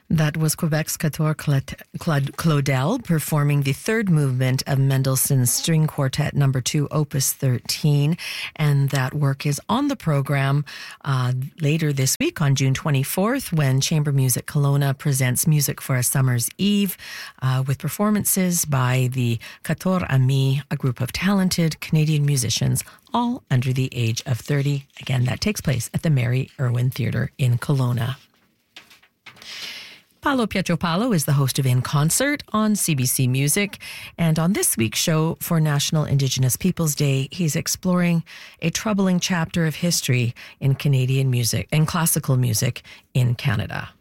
That was Quebec's Quatuor Claudel performing the third movement of Mendelssohn's String Quartet No. 2, Opus 13. And that work is on the program later this week on June 24th when Chamber Music Kelowna presents Music for a Summer's Eve with performances by the Quatuor Amis, a group of talented Canadian musicians, all under the age of 30. Again, that takes place at the Mary Irwin Theatre in Kelowna. Paolo Pietropalo is the host of In Concert on CBC Music, and on this week's show for National Indigenous Peoples Day, he's exploring a troubling chapter of history in Canadian music and classical music in Canada.